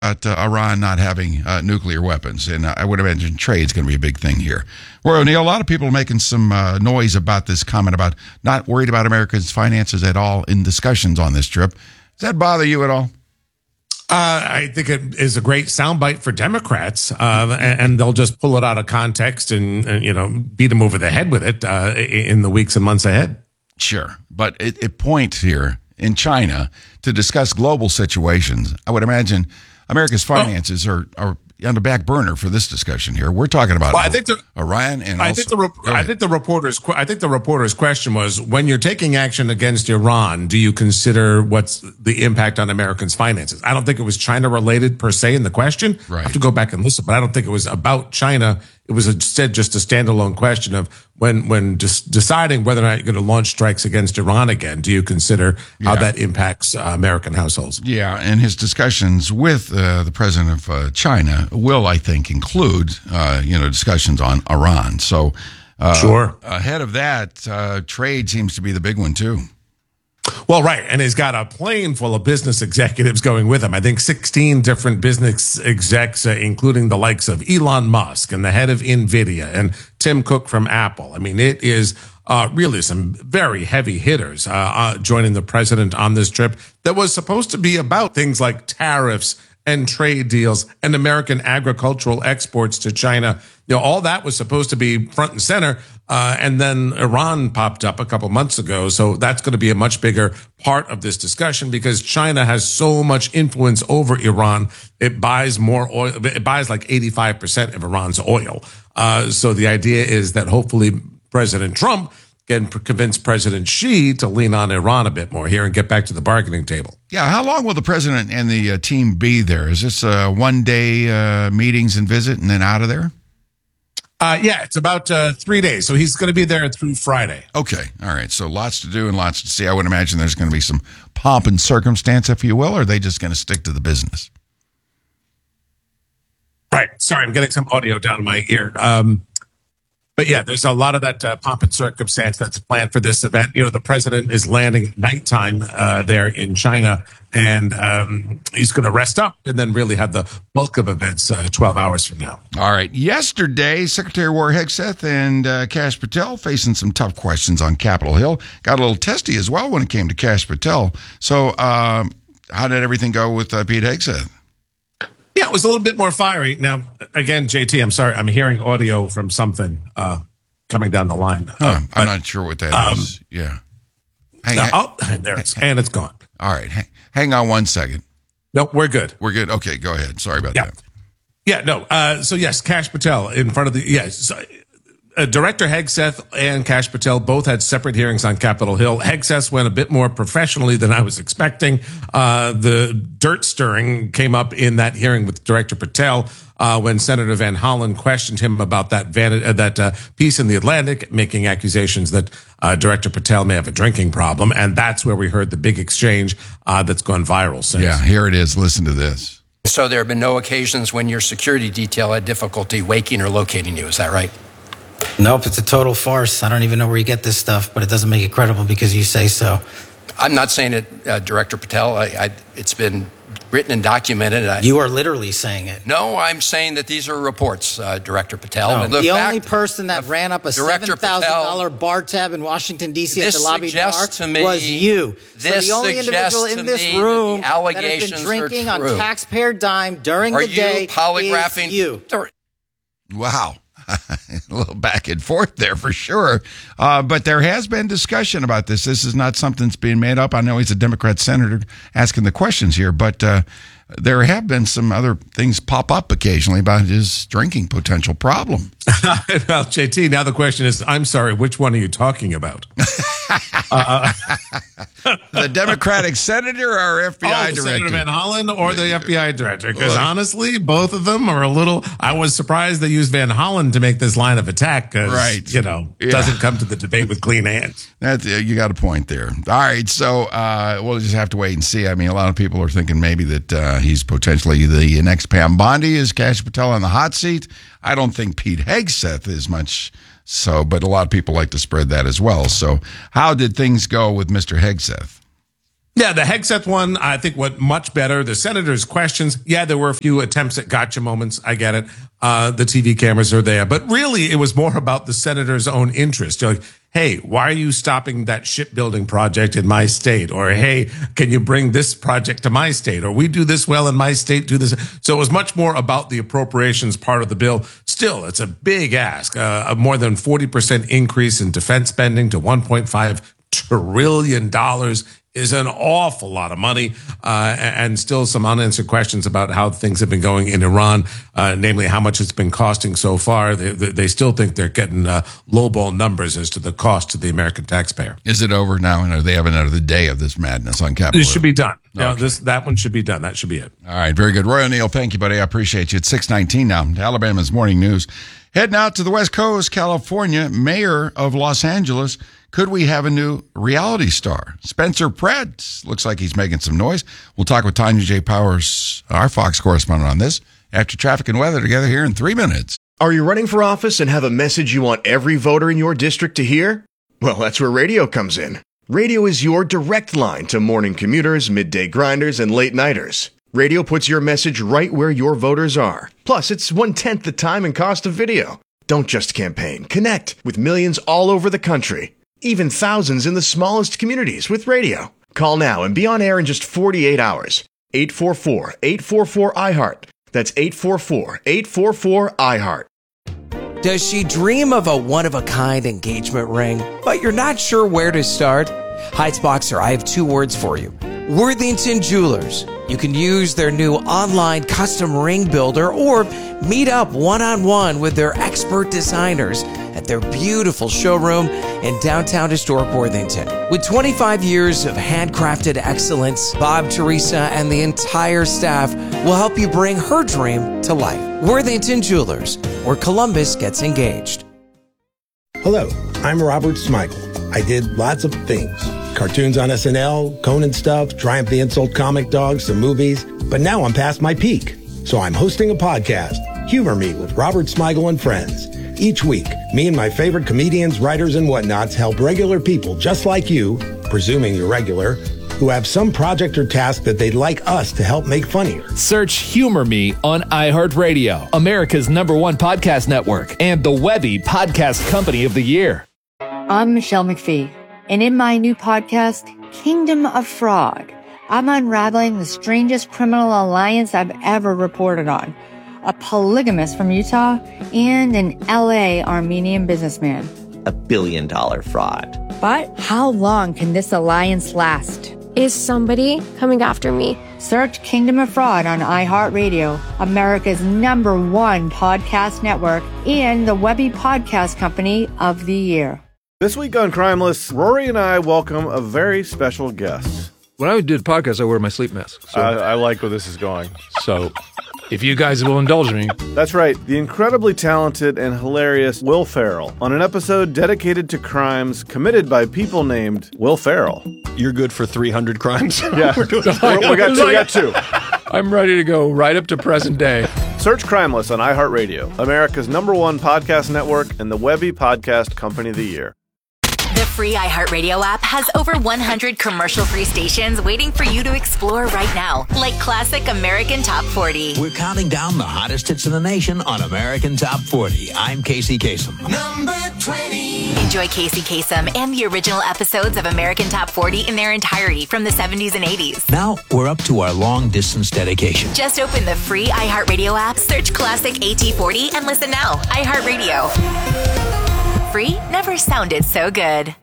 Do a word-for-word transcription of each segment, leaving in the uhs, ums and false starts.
about uh, Iran not having uh, nuclear weapons, and uh, I would imagine trade's going to be a big thing here. Roy O'Neill, a lot of people are making some uh, noise about this comment about not worried about America's finances at all in discussions on this trip. Does that bother you at all? Uh, I think it is a great soundbite for Democrats, uh, and, and they'll just pull it out of context and, and you know beat them over the head with it uh, in the weeks and months ahead. Sure, but it, it points here in China to discuss global situations. I would imagine America's finances oh. are, are on the back burner for this discussion here. We're talking about well, I think the, Iran and I also, think the rep- I think the reporter's I think the reporter's question was, when you're taking action against Iran, do you consider what's the impact on Americans' finances? I don't think it was China related per se in the question. Right. I have to go back and listen, but I don't think it was about China. It was instead just a standalone question of when when just deciding whether or not you're going to launch strikes against Iran again, do you consider how yeah. that impacts uh, American households? Yeah, and his discussions with uh, the president of uh, China will, I think, include uh, you know discussions on Iran. So, uh, sure. Ahead of that, uh, trade seems to be the big one too. Well, right. And he's got a plane full of business executives going with him. I think sixteen different business execs, uh, including the likes of Elon Musk and the head of NVIDIA and Tim Cook from Apple. I mean, it is uh, really some very heavy hitters uh, uh, joining the president on this trip that was supposed to be about things like tariffs and trade deals and American agricultural exports to China. You know, all that was supposed to be front and center. Uh, and then Iran popped up a couple months ago. So that's going to be a much bigger part of this discussion because China has so much influence over Iran. It buys more oil. It buys like eighty-five percent of Iran's oil. Uh, so the idea is that hopefully President Trump can convince President Xi to lean on Iran a bit more here and get back to the bargaining table. Yeah. How long will the president and the uh, team be there? Is this uh, one day uh, meetings and visit and then out of there? Uh, yeah, it's about uh, three days. So he's going to be there through Friday. Okay. All right. So lots to do and lots to see. I would imagine there's going to be some pomp and circumstance, if you will, or are they just going to stick to the business? Right. Sorry, I'm getting some audio down in my ear. Um, but yeah, there's a lot of that uh, pomp and circumstance that's planned for this event. You know, the president is landing at nighttime uh, there in China, and um, he's going to rest up and then really have the bulk of events uh, twelve hours from now. All right. Yesterday, Secretary War Hegseth and uh, Kash Patel facing some tough questions on Capitol Hill. Got a little testy as well when it came to Kash Patel. So um, how did everything go with uh, Pete Hegseth? Yeah, it was a little bit more fiery. Now, again, J T, I'm sorry, I'm hearing audio from something uh, coming down the line. Huh, Uh, I'm but, not sure what that um, is. Yeah. Hang, now, hang, oh, there it's and it's gone. all right. Hang, hang on one second. No, we're good. We're good. Okay, go ahead. Sorry about Yeah. that. Yeah, no. Uh, so yes, Kash Patel in front of the yes. So, uh, Director Hegseth and Kash Patel both had separate hearings on Capitol Hill. Hegseth went a bit more professionally than I was expecting. Uh, the dirt stirring came up in that hearing with Director Patel uh, when Senator Van Hollen questioned him about that van- uh, that uh, piece in the Atlantic, making accusations that uh, Director Patel may have a drinking problem, and that's where we heard the big exchange uh, that's gone viral since. Yeah, here it is. Listen to this. So there have been no occasions when your security detail had difficulty waking or locating you. Is that right? Nope, it's a total farce. I don't even know where you get this stuff, but it doesn't make it credible because you say so. I'm not saying it, uh, Director Patel. I, I, it's been written and documented. I, You are literally saying it. no, I'm saying that these are reports, uh, Director Patel. No. And The, fact- only person that ran up a Director seven thousand dollars Patel, bar tab in Washington, D C at this the lobby bar suggests to me- was you. this so the only suggests individual to in this me that room the that has allegations been are drinking on true. taxpayer dime during Are the you day polygraphing? is you. Wow. A little back and forth there for sure. Uh, but there has been discussion about this. This is not something that's being made up. I know he's a Democrat senator asking the questions here, but uh, there have been some other things pop up occasionally about his drinking potential problem. Well, J T, now the question is, I'm sorry, which one are you talking about? uh, The Democratic senator or F B I oh, director? Senator Van Hollen or the F B I director? Because honestly, both of them are a little. I was surprised they used Van Hollen to make this line of attack. Cause, Right. You know, Yeah. doesn't come to the debate with clean hands. That's, uh, you got a point there. All right, so uh, we'll just have to wait and see. I mean, a lot of people are thinking maybe that uh, he's potentially the next Pam Bondi. Is Kash Patel on the hot seat? I don't think Pete Hegseth is much so, but a lot of people like to spread that as well. So how did things go with Mister Hegseth? Yeah, the Hegseth one, I think, went much better. The senator's questions, yeah, there were a few attempts at gotcha moments. I get it. Uh, the T V cameras are there. But really, it was more about the senator's own interest. You're like, hey, why are you stopping that shipbuilding project in my state? Or, hey, can you bring this project to my state? Or we do this well in my state, do this. So it was much more about the appropriations part of the bill. Still, it's a big ask. Uh, a more than forty percent increase in defense spending to one point five trillion dollars is an awful lot of money, uh, and still some unanswered questions about how things have been going in Iran, uh, namely how much it's been costing so far. They, they still think they're getting uh, lowball numbers as to the cost to the American taxpayer. Is it over now? And they have another day of this madness on Capitol Hill? This should be done. Okay. Yeah, this that one should be done. That should be it. All right, very good. Roy O'Neill, thank you, buddy. I appreciate you. It's six nineteen now. Alabama's Morning News. Heading out to the West Coast, California, mayor of Los Angeles. Could we have a new reality star? Spencer Pratt looks like he's making some noise. We'll talk with Tanya J. Powers, our Fox correspondent, on this after traffic and weather together here in three minutes. Are you running for office and have a message you want every voter in your district to hear? Well, that's where radio comes in. Radio is your direct line to morning commuters, midday grinders, and late nighters. Radio puts your message right where your voters are. Plus, it's one-tenth the time and cost of video. Don't just campaign. Connect with millions all over the country. Even thousands in the smallest communities with radio. Call now and be on air in just forty-eight hours. eight four four, eight four four, I heart. That's eight four four, eight four four, I heart. Does she dream of a one-of-a-kind engagement ring, but you're not sure where to start? Heights-Boxer, I have two words for you. Worthington Jewelers. You can use their new online custom ring builder or meet up one-on-one with their expert designers at their beautiful showroom in downtown historic Worthington. With twenty-five years of handcrafted excellence, Bob, Teresa, and the entire staff will help you bring her dream to life. Worthington Jewelers, where Columbus gets engaged. Hello, I'm Robert Smigel. I did lots of things. Cartoons on S N L, Conan stuff, Triumph the Insult comic dogs, some movies. But now I'm past my peak. So I'm hosting a podcast, Humor Me with Robert Smigel and Friends. Each week, me and my favorite comedians, writers, and whatnots help regular people just like you, presuming you're regular, who have some project or task that they'd like us to help make funnier. Search Humor Me on iHeartRadio, America's number one podcast network, and the Webby Podcast Company of the Year. I'm Michelle McPhee, and in my new podcast, Kingdom of Fraud, I'm unraveling the strangest criminal alliance I've ever reported on. A polygamist from Utah and an L A Armenian businessman. A billion dollar fraud. But how long can this alliance last? Is somebody coming after me? Search Kingdom of Fraud on iHeartRadio, America's number one podcast network, and the Webby Podcast Company of the Year. This week on Crimeless, Rory and I welcome a very special guest. When I do the podcast, I wear my sleep mask. So. I, I like where this is going. So, if you guys will indulge me. That's right, the incredibly talented and hilarious Will Ferrell on an episode dedicated to crimes committed by people named Will Ferrell. You're good for three hundred crimes? Yeah, we got two, we got two. I'm ready to go right up to present day. Search Crimeless on iHeartRadio, America's number one podcast network and the Webby Podcast Company of the Year. The free iHeartRadio app has over one hundred commercial-free stations waiting for you to explore right now, like classic American Top forty. We're counting down the hottest hits in the nation on American Top forty. I'm Casey Kasem. Number twenty. Enjoy Casey Kasem and the original episodes of American Top forty in their entirety from the seventies and eighties. Now we're up to our long-distance dedication. Just open the free iHeartRadio app, search Classic A T forty, and listen now. iHeartRadio. Free never sounded so good.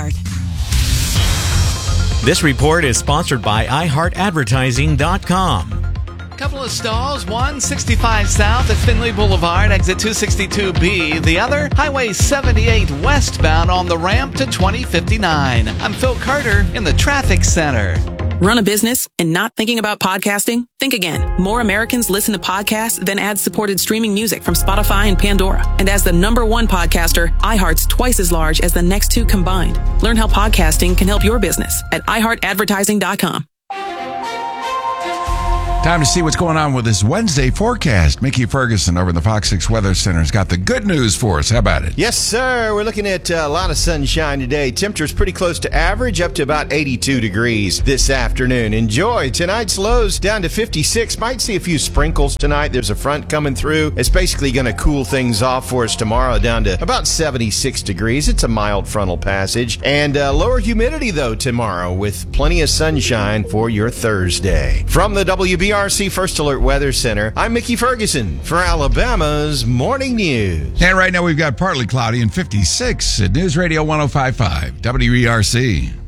This report is sponsored by i heart advertising dot com. Couple of stalls, one sixty-five South at Finley Boulevard, exit two sixty-two B. The other, Highway seventy-eight westbound on the ramp to twenty fifty-nine. I'm Phil Carter in the traffic center. Run a business and not thinking about podcasting? Think again. More Americans listen to podcasts than ad-supported streaming music from Spotify and Pandora. And as the number one podcaster, iHeart's twice as large as the next two combined. Learn how podcasting can help your business at i heart advertising dot com. Time to see what's going on with this Wednesday forecast. Mickey Ferguson over in the Fox six Weather Center has got the good news for us. How about it? Yes, sir. We're looking at uh, a lot of sunshine today. Temperature's pretty close to average, up to about eighty-two degrees this afternoon. Enjoy. Tonight's lows down to fifty-six. Might see a few sprinkles tonight. There's a front coming through. It's basically going to cool things off for us tomorrow down to about seventy-six degrees. It's a mild frontal passage. And uh, lower humidity, though, tomorrow with plenty of sunshine for your Thursday. From the W B R C First Alert Weather Center, I'm Mickey Ferguson for Alabama's Morning News. And right now we've got partly cloudy and fifty-six at News Radio one oh five point five W E R C.